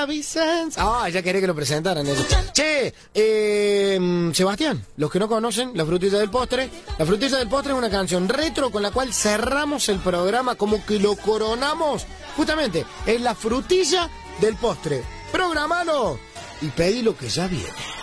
Vicens. Ah, ya quería que lo presentaran eso. Che, Sebastián, los que no conocen La Frutilla del Postre. La Frutilla del Postre es una canción retro con la cual cerramos el programa, como que lo coronamos. Justamente, es La Frutilla del Postre. Programalo y pedí lo que ya viene.